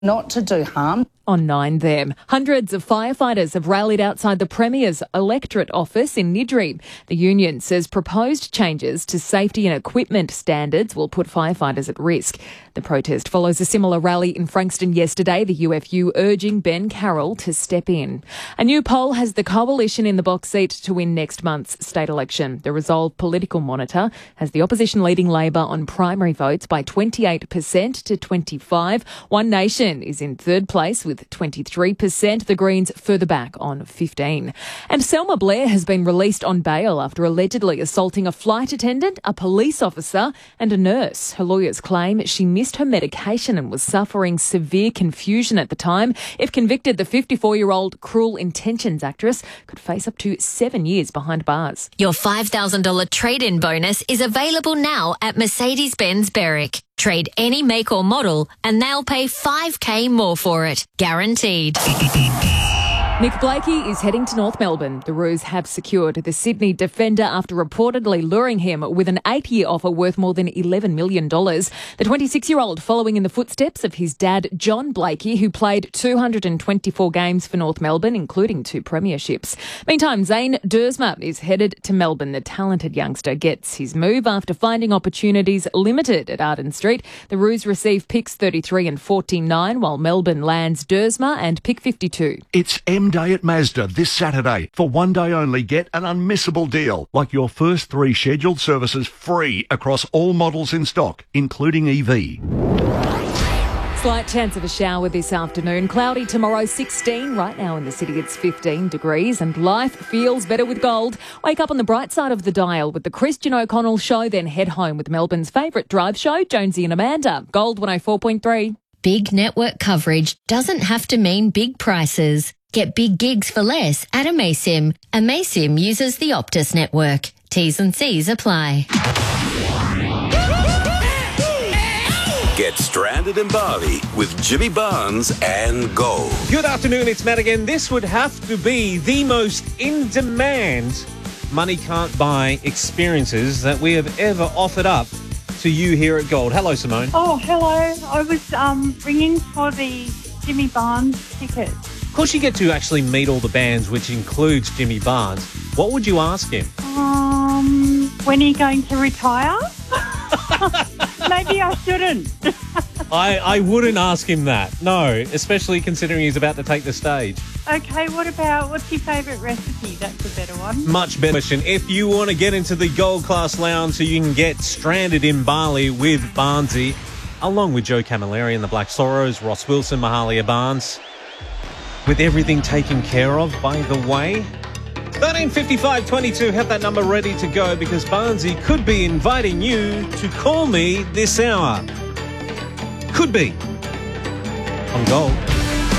not to do harm. On 9 them. Hundreds of firefighters have rallied outside the Premier's electorate office in Niddrie. The union says proposed changes to safety and equipment standards will put firefighters at risk. The protest follows a similar rally in Frankston yesterday, the UFU urging Ben Carroll to step in. A new poll has the coalition in the box seat to win next month's state election. The Resolve Political Monitor has the opposition leading Labor on primary votes by 28% to 25%. One Nation is in third place with 23%, the Greens further back on 15%. And Selma Blair has been released on bail after allegedly assaulting a flight attendant, a police officer and a nurse. Her lawyers claim she missed her medication and was suffering severe confusion at the time. If convicted, the 54-year-old Cruel Intentions actress could face up to 7 years behind bars. Your $5,000 trade-in bonus is available now at Mercedes-Benz Berwick. Trade any make or model and they'll pay $5,000 more for it. Guaranteed. Nick Blakey is heading to North Melbourne. The Roos have secured the Sydney defender after reportedly luring him with an 8-year offer worth more than $11 million. The 26-year-old following in the footsteps of his dad, John Blakey, who played 224 games for North Melbourne, including 2 premierships. Meantime, Zane Duursma is headed to Melbourne. The talented youngster gets his move after finding opportunities limited at Arden Street. The Roos receive picks 33 and 49, while Melbourne lands Duursma and pick 52. It's Day at Mazda this Saturday. For one day only, get an unmissable deal, like your first 3 scheduled services free across all models in stock, including EV. Slight chance of a shower this afternoon. Cloudy tomorrow, 16. Right now in the city it's 15 degrees and life feels better with gold. Wake up on the bright side of the dial with the Christian O'Connell Show, then head home with Melbourne's favourite drive show, Jonesy and Amanda. Gold 104.3. Big network coverage doesn't have to mean big prices. Get big gigs for less at Amaysim. Amaysim uses the Optus network. T's and C's apply. Get stranded in Bali with Jimmy Barnes and Go. Good afternoon, it's Matt again. This would have to be the most in-demand money can't buy experiences that we have ever offered up to you here at Gold. Hello, Simone. Oh, hello. I was ringing for the Jimmy Barnes ticket. Of course, you get to actually meet all the bands, which includes Jimmy Barnes. What would you ask him? When are you going to retire? Maybe I shouldn't. I wouldn't ask him that, no, especially considering he's about to take the stage. Okay, what's your favourite recipe? That's a better one. Much better question. If you want to get into the Gold Class Lounge so you can get stranded in Bali with Barnesy, along with Joe Camilleri and the Black Sorrows, Ross Wilson, Mahalia Barnes, with everything taken care of, by the way. 135522, have that number ready to go because Barnesy could be inviting you to call me this hour. Could be. On Gold.